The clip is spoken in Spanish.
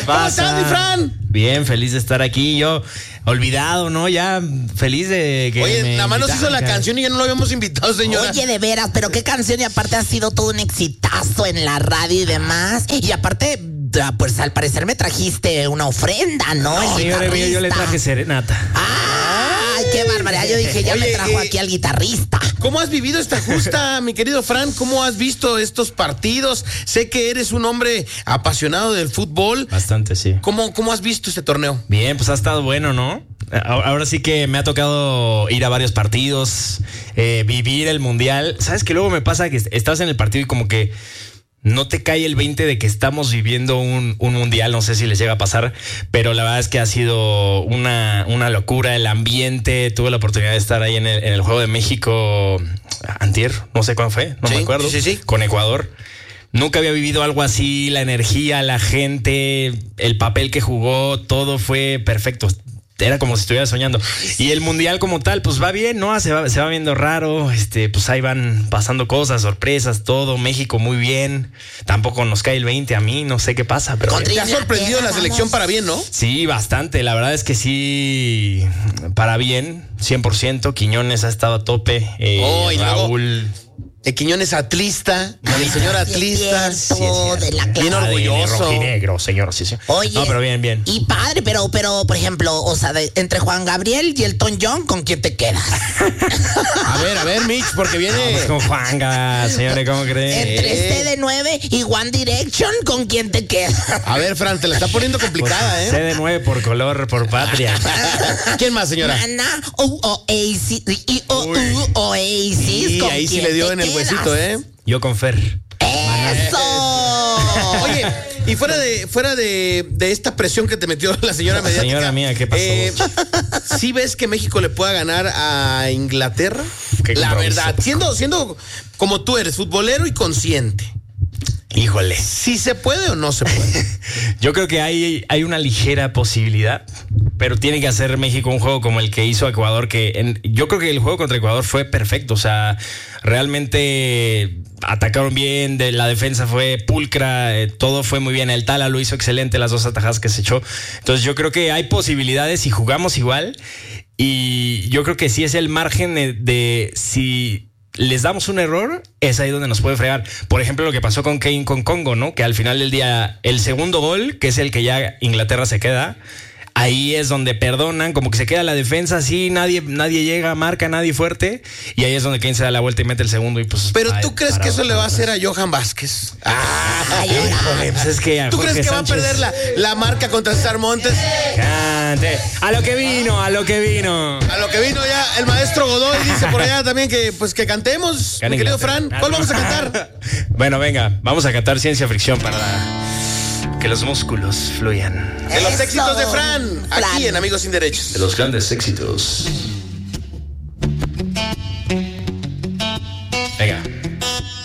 ¿Cómo estás, mi Fran? Bien, feliz de estar aquí. Yo, olvidado, ¿no? Ya feliz de que. Oye, nada más nos hizo la canción y ya no lo habíamos invitado, señora. Oye, de veras, pero qué canción, y aparte ha sido todo un exitazo en la radio y demás. Y aparte, pues al parecer me trajiste una ofrenda, ¿no? El Señor mío, yo le traje serenata. ¡Ay, qué barbaridad! Yo dije, ya me trajo aquí al guitarrista. ¿Cómo has vivido esta justa, mi querido Fran? ¿Cómo has visto estos partidos? Sé que eres un hombre apasionado del fútbol. Bastante, sí. ¿Cómo has visto este torneo? Bien, pues ha estado bueno, ¿no? Ahora sí que me ha tocado ir a varios partidos, vivir el mundial. ¿Sabes qué? Luego me pasa que estás en el partido y como que no te cae el 20 de que estamos viviendo un mundial. No sé si les llega a pasar, pero la verdad es que ha sido una locura el ambiente. Tuve la oportunidad de estar ahí en el Juego de México antier, no sé cuándo fue, no me acuerdo, sí. Con Ecuador. Nunca había vivido algo así, la energía, la gente, el papel que jugó, todo fue perfecto. Era como si estuviera soñando. Y el mundial como tal, pues va bien, ¿no? Se va viendo raro. Pues ahí van pasando cosas, sorpresas, todo. México muy bien. Tampoco nos cae el 20 a mí, no sé qué pasa. Pero te ha sorprendido la selección para bien, ¿no? Sí, bastante. La verdad es que sí, para bien, 100%. Quiñones ha estado a tope. Raúl. Quiñones atlista, el señor atlista, bien orgulloso. Rojinegro, señor, sí. Oye, no, pero bien. Y padre, pero por ejemplo, o sea, entre Juan Gabriel y Elton John, ¿con quién te quedas? A ver, Mitch, porque viene. Vamos con Juanga, señores, ¿cómo creen? Entre CD9 y One Direction, ¿con quién te quedas? A ver, Fran, te la está poniendo complicada, pues, CD9 por color, por patria. ¿Quién más, señora? Mana, Oasis, Oasis. Sí, ahí sí le dio en el huesito, ¿eh? Yo con Fer. ¡Eso! Oye, y fuera de esta presión que te metió la señora mediática. Señora mía, ¿qué pasó? ¿Sí ves que México le pueda ganar a Inglaterra? La verdad, siendo como tú eres, futbolero y consciente. Híjole. ¿Sí se puede o no se puede? Yo creo que hay una ligera posibilidad, pero tiene que hacer México un juego como el que hizo Ecuador, yo creo que el juego contra Ecuador fue perfecto. O sea, realmente atacaron bien, la defensa fue pulcra, todo fue muy bien. El Tala lo hizo excelente, las dos atajadas que se echó. Entonces yo creo que hay posibilidades si jugamos igual, y yo creo que sí es el margen de si les damos un error, es ahí donde nos puede fregar. Por ejemplo, lo que pasó con Kane con Congo, ¿no? Que al final del día, el segundo gol, que es el que ya Inglaterra se queda, ahí es donde perdonan, como que se queda la defensa así, nadie llega, marca, nadie fuerte, y ahí es donde Kane se da la vuelta y mete el segundo y pues. Pero ¿tú crees que eso le va a hacer a Johan Vázquez? Pues es que ¿Tú crees que va a perder la marca contra César Montes? Cante. A lo que vino. A lo que vino ya el maestro Godoy dice por allá también que cantemos, mi querido Fran. ¿Cuál vamos a cantar? Bueno, venga, vamos a cantar Ciencia Fricción para que los músculos fluyan. De los éxitos de Fran, aquí en Amigos Sin Derechos. De los grandes éxitos.